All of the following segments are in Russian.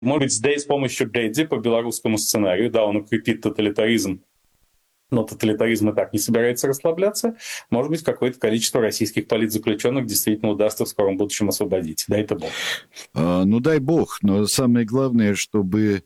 Может быть, с помощью Дэдди по белорусскому сценарию, да, он укрепит тоталитаризм, но тоталитаризм и так не собирается расслабляться. Может быть, какое-то количество российских политзаключенных действительно удастся в скором будущем освободить. Дай-то бог. Ну, дай бог. Но самое главное, чтобы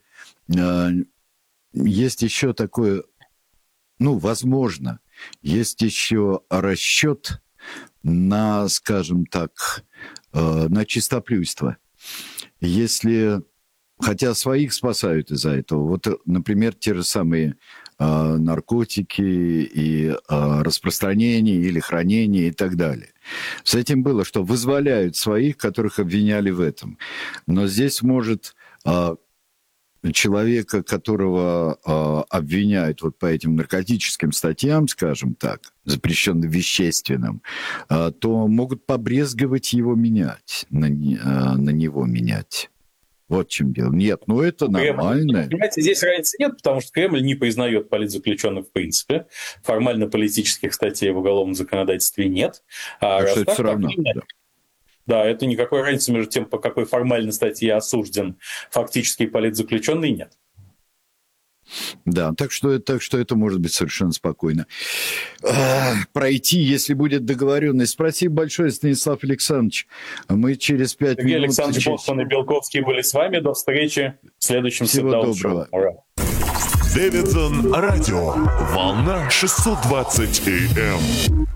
есть еще такое, ну, возможно, есть еще расчет на, скажем так, на чистоплюйство. Если, хотя своих спасают из-за этого, вот, например, те же самые наркотики и распространение или хранение и так далее. С этим было, что вызволяют своих, которых обвиняли в этом. Но здесь может человека, которого обвиняют вот по этим наркотическим статьям, скажем так, запрещенным вещественным, то могут побрезговать его менять, на него менять. Вот в чем дело. Нет, ну это нормально. Понимаете, здесь разницы нет, потому что Кремль не признает политзаключенных в принципе. Формально политических статей в уголовном законодательстве нет. Так что это все равно. Да, это никакой разницы между тем, по какой формальной статье осужден фактически политзаключенный, нет. Да, так что это может быть совершенно спокойно пройти, если будет договоренность. Спасибо большое, Станислав Александрович. Мы через 5 Сергей минут... Александрович Босман и Белковский были с вами. До встречи в следующем Всего доброго. Дэвидсон Радио. Волна 620 АМ.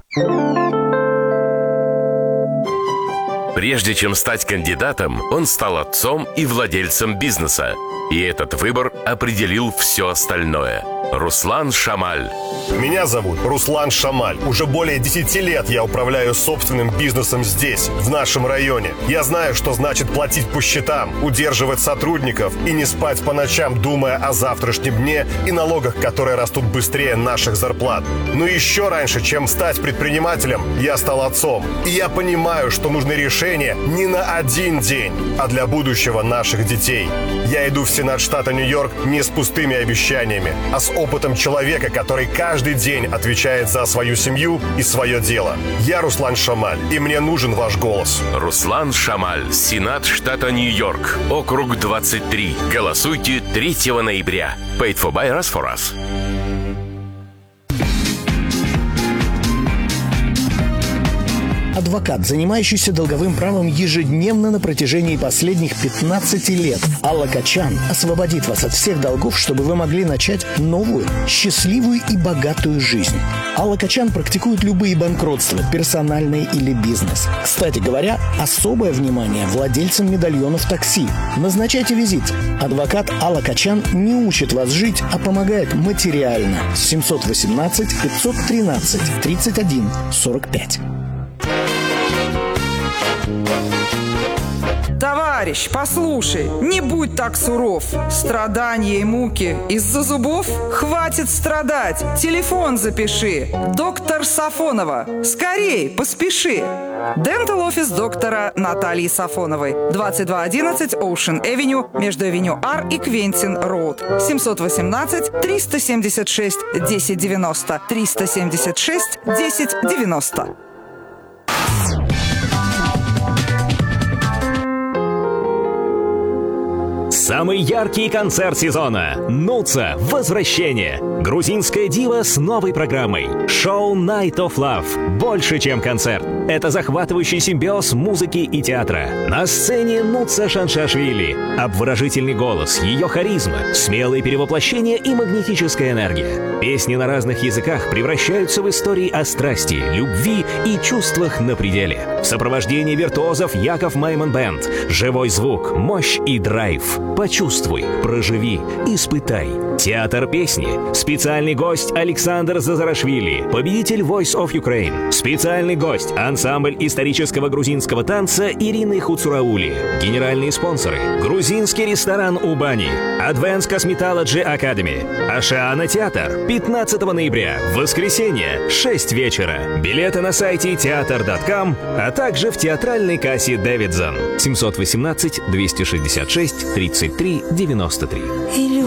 Прежде чем стать кандидатом, он стал отцом и владельцем бизнеса. И этот выбор определил все остальное. Руслан Шамаль. Меня зовут Руслан Шамаль. Уже более 10 лет я управляю собственным бизнесом здесь, в нашем районе. Я знаю, что значит платить по счетам, удерживать сотрудников и не спать по ночам, думая о завтрашнем дне и налогах, которые растут быстрее наших зарплат. Но еще раньше, чем стать предпринимателем, я стал отцом. И я понимаю, что нужны решения не на один день, а для будущего наших детей. Я иду в Сенат штата Нью-Йорк не с пустыми обещаниями, а с опытом человека, который каждый день отвечает за свою семью и свое дело. Я Руслан Шамаль, и мне нужен ваш голос. Руслан Шамаль, Сенат штата Нью-Йорк, округ 23. Голосуйте 3 ноября. Paid for by us for us. Адвокат, занимающийся долговым правом ежедневно на протяжении последних 15 лет. Алла Качан освободит вас от всех долгов, чтобы вы могли начать новую, счастливую и богатую жизнь. Алла Качан практикует любые банкротства, персональные или бизнес. Кстати говоря, особое внимание владельцам медальонов такси. Назначайте визит. Адвокат Алла Качан не учит вас жить, а помогает материально. 718 513 31 45. Товарищ, послушай, не будь так суров. Страдания и муки из-за зубов? Хватит страдать. Телефон запиши. Доктор Сафонова. Скорей, поспеши. Дентал офис доктора Натальи Сафоновой. 2211 Ocean Avenue между Авеню Ар и Квентин Роуд. 718 376 1090. 376 1090. Самый яркий концерт сезона. Нуца. Возвращение. Грузинская дива с новой программой. Шоу Night of Love. Больше, чем концерт. Это захватывающий симбиоз музыки и театра. На сцене Нуца Шаншашвили. Обворожительный голос, ее харизма, смелые перевоплощения и магнетическая энергия. Песни на разных языках превращаются в истории о страсти, любви и чувствах на пределе. В сопровождении виртуозов Яков Майман Бэнд. Живой звук, мощь и драйв. Почувствуй, проживи, испытай. Театр песни. Специальный гость Александр Зазарашвили, победитель Voice of Ukraine. Специальный гость ансамбль исторического грузинского танца Ирины Хуцураули. Генеральные спонсоры. Грузинский ресторан Убани. Advanced Cosmetology Academy. Ашиана театр. 15 ноября. Воскресенье. 6 вечера. Билеты на сайте theater.com, а также в театральной кассе Дэвидсон. 718 266 33 93.